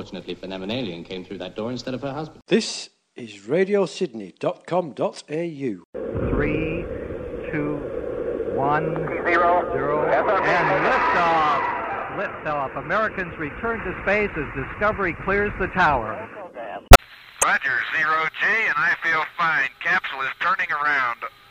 Fortunately for them, an alien came through that door instead of her husband. This is radiosydney.com.au. 3, 2, 1, 0, and liftoff. Liftoff. Americans return to space as Discovery clears the tower. Roger, 0G, and I feel fine. Capsule is turning around.